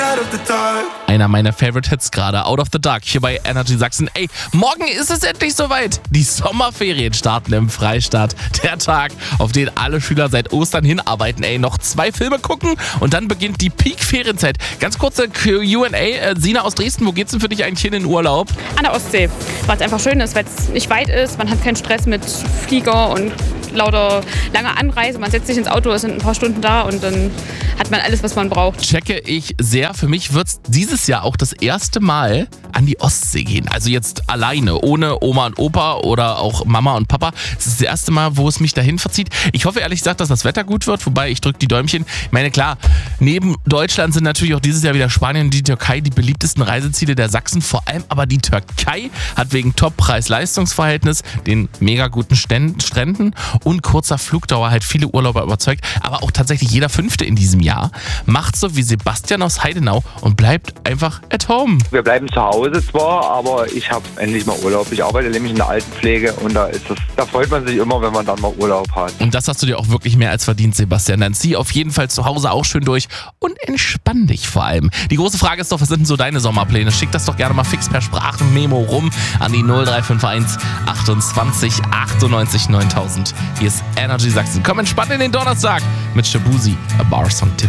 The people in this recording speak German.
Einer meiner Favorite Hits gerade, Out of the Dark, hier bei Energy Sachsen. Ey, morgen ist es endlich soweit. Die Sommerferien starten im Freistaat. Der Tag, auf den alle Schüler seit Ostern hinarbeiten. Ey, noch 2 Filme gucken und dann beginnt die Peak-Ferienzeit. Ganz kurze Q&A. Sina aus Dresden, wo geht's denn für dich eigentlich hin in den Urlaub? An der Ostsee, weil es einfach schön ist, weil es nicht weit ist. Man hat keinen Stress mit Flieger und lauter langer Anreise. Man setzt sich ins Auto, ist in ein paar Stunden da und dann hat man alles, was man braucht. Checke ich sehr. Für mich wird es dieses Jahr auch das erste Mal an die Ostsee gehen. Also jetzt alleine, ohne Oma und Opa oder auch Mama und Papa. Es ist das erste Mal, wo es mich dahin verzieht. Ich hoffe ehrlich gesagt, dass das Wetter gut wird, wobei ich drücke die Däumchen. Ich meine, klar, neben Deutschland sind natürlich auch dieses Jahr wieder Spanien und die Türkei die beliebtesten Reiseziele der Sachsen. Vor allem aber die Türkei hat wegen Top-Preis-Leistungsverhältnis, den mega guten Stränden und kurzer Flugdauer halt viele Urlauber überzeugt. Aber auch tatsächlich jeder Fünfte in diesem Jahr macht so wie Sebastian aus Heidenau und bleibt einfach at home. Wir bleiben zu Hause zwar, aber ich habe endlich mal Urlaub. Ich arbeite nämlich in der Altenpflege und da freut man sich immer, wenn man dann mal Urlaub hat. Und das hast du dir auch wirklich mehr als verdient, Sebastian. Dann zieh auf jeden Fall zu Hause auch schön durch und entspann dich vor allem. Die große Frage ist doch, was sind denn so deine Sommerpläne? Schick das doch gerne mal fix per Sprachmemo rum an die 0351 28 98 9000. Hier ist Energy Sachsen. Komm entspannt in den Donnerstag mit Shabuzi, A Bar Song Tipp.